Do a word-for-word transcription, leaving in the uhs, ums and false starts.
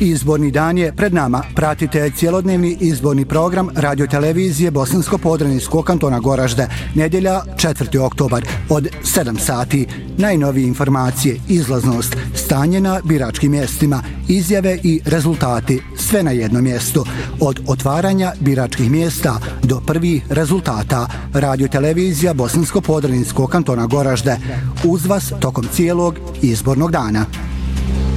Izborni dan je pred nama. Pratite cjelodnevni izborni program radiotelevizije Bosansko-Podrinjskog kantona Goražde. Nedjelja četvrti oktobar od sedam sati. Najnovije informacije, izlaznost, stanje na biračkim mjestima, izjave i rezultati, sve na jednom mjestu. Od otvaranja biračkih mjesta do prvih rezultata. Radiotelevizija Bosansko-Podrinjskog kantona Goražde. Uz vas tokom cijelog izbornog dana.